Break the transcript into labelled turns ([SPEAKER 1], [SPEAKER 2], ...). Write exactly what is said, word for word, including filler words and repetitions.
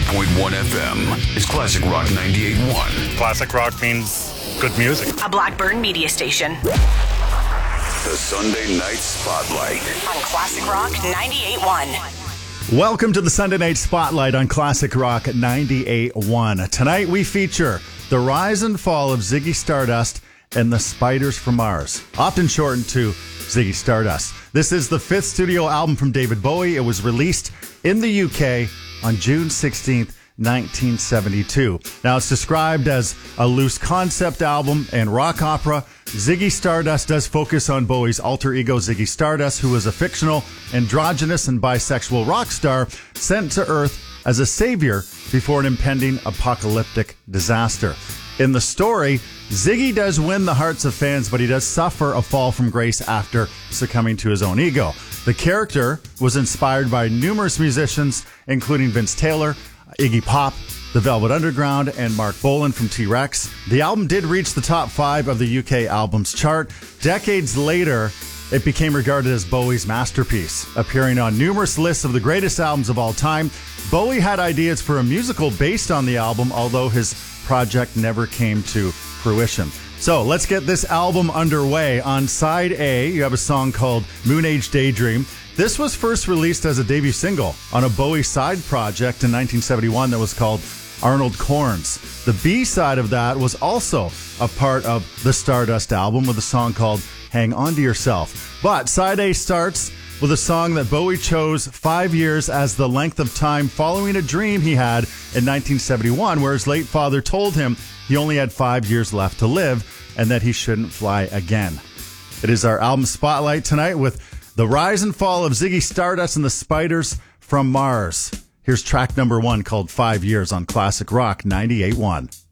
[SPEAKER 1] point one F M is Classic Rock ninety-eight point one.
[SPEAKER 2] Classic rock means good music.
[SPEAKER 3] A Blackburn media station.
[SPEAKER 1] The Sunday Night Spotlight
[SPEAKER 3] On Classic Rock ninety-eight point one.
[SPEAKER 4] Welcome to the Sunday Night Spotlight on Classic Rock ninety-eight point one. Tonight we feature the rise and fall of Ziggy Stardust and the Spiders from Mars, often shortened to Ziggy Stardust. This is the fifth studio album from David Bowie. It was released in the U K on June sixteenth, nineteen seventy-two. Now, it's described as a loose concept album and rock opera. Ziggy Stardust does focus on Bowie's alter ego, Ziggy Stardust, who was a fictional, androgynous, and bisexual rock star sent to Earth as a savior before an impending apocalyptic disaster. In the story, Ziggy does win the hearts of fans, but he does suffer a fall from grace after succumbing to his own ego. The character was inspired by numerous musicians, including Vince Taylor, Iggy Pop, The Velvet Underground, and Mark Bolan from T-Rex. The album did reach the top five of the U K albums chart. Decades later, it became regarded as Bowie's masterpiece. Appearing on numerous lists of the greatest albums of all time, Bowie had ideas for a musical based on the album, although his project never came to fruition. So let's get this album underway. On side A, you have a song called Moon Age Daydream. This was first released as a debut single on a Bowie side project in nineteen seventy-one that was called Arnold Corns. The B side of that was also a part of the Stardust album with a song called Hang On To Yourself. But side A starts with a song that Bowie chose five years as the length of time following a dream he had in nineteen seventy-one, where his late father told him he only had five years left to live and that he shouldn't fly again. It is our album spotlight tonight with the rise and fall of Ziggy Stardust and the Spiders from Mars. Here's track number one called Five Years on Classic Rock ninety-eight point one.